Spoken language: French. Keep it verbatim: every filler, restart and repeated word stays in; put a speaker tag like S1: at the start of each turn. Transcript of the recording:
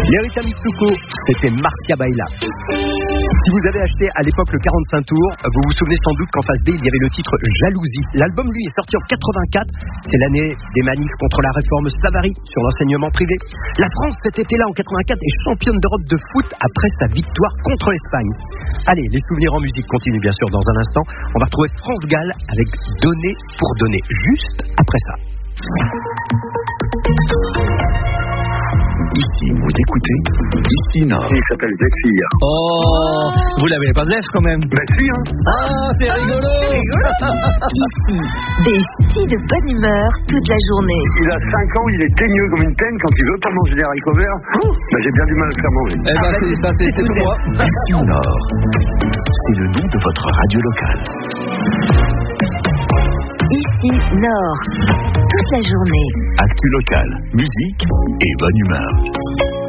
S1: Lerita Mitsuko, c'était Marcia Baila. Si vous avez acheté à l'époque le quarante-cinq tours, vous vous souvenez sans doute qu'en face B, il y avait le titre Jalousie. L'album, lui, est sorti en quatre-vingt-quatre. C'est l'année des manifs contre la réforme Savary sur l'enseignement privé. La France, cet été-là, en quatre-vingt-quatre, est championne d'Europe de foot après sa victoire contre l'Espagne. Allez, les souvenirs en musique continuent bien sûr dans un instant. On va retrouver France Gall avec Donner pour donner, juste après ça.
S2: Ici, vous écoutez Ici Nord.
S3: Il s'appelle Zephyr.
S1: Oh, vous l'avez pas Zef quand même.
S3: Bah si, hein.
S1: Ah, c'est rigolo.
S4: Ici, des ch'tis de bonne humeur toute la journée.
S3: Il a cinq ans, il est teigneux comme une teigne. Quand il veut pas manger des haricots verts, oh, bah j'ai bien du mal à le faire manger.
S1: Eh ben, c'est, ça, c'est, c'est tout moi.
S2: Ici Nord. C'est le nom de votre radio locale.
S4: Ici, Nord. Toute la journée.
S2: Actu local, musique et bonne humeur.